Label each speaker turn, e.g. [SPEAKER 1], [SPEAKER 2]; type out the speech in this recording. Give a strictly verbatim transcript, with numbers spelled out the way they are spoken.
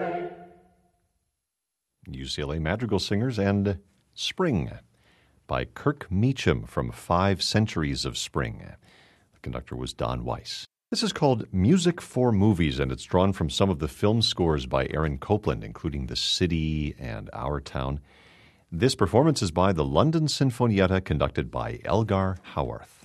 [SPEAKER 1] U C L A Madrigal Singers and Spring by Kirk Meacham from Five Centuries of Spring. The conductor was Don Weiss. This is called Music for Movies, and it's drawn from some of the film scores by Aaron Copland, including The City and Our Town. This performance is by the London Sinfonietta, conducted by Elgar Howarth.